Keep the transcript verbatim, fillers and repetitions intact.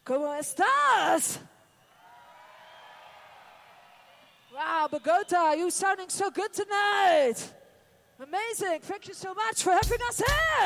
¿Cómo estás? Wow, Bogota, you're sounding so good tonight. Amazing. Thank you so much for having us here.